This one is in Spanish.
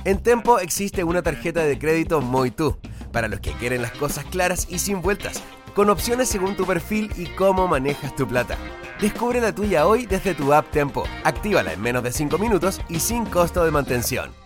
En Tempo existe una tarjeta de crédito Muy Tú, para los que quieren las cosas claras y sin vueltas, con opciones según tu perfil y cómo manejas tu plata. Descubre la tuya hoy desde tu app Tempo. Actívala en menos de 5 minutos y sin costo de mantención.